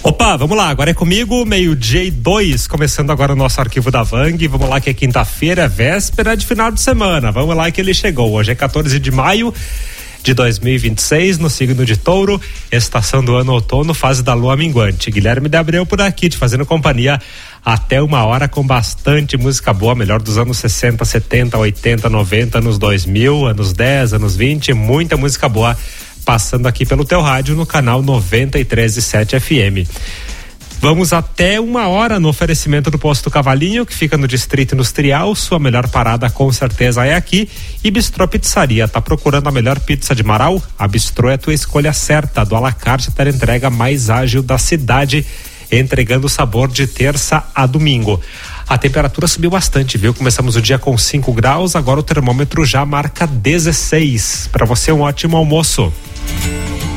Opa, vamos lá, agora é comigo, 12:02, começando agora o nosso arquivo da Vang. Vamos lá que é quinta-feira, véspera de final de semana. Vamos lá que ele chegou. Hoje é 14 de maio de 2026, no signo de Touro, estação do ano outono, fase da lua minguante. Guilherme de Abreu por aqui, te fazendo companhia até 1h com bastante música boa, melhor dos anos 60, 70, 80, 90, anos 2000, anos 10, anos 20, muita música boa passando aqui pelo teu rádio no canal 93.7 FM. Vamos até 1h no oferecimento do Posto Cavalinho, que fica no Distrito Industrial. Sua melhor parada com certeza é aqui. E Bistrô Pizzaria, tá procurando a melhor pizza de Marau? A Bistrô é a tua escolha certa, do Alacarte até a entrega mais ágil da cidade, entregando o sabor de terça a domingo. A temperatura subiu bastante, viu? Começamos o dia com 5 graus, agora o termômetro já marca 16. Para você, um ótimo almoço.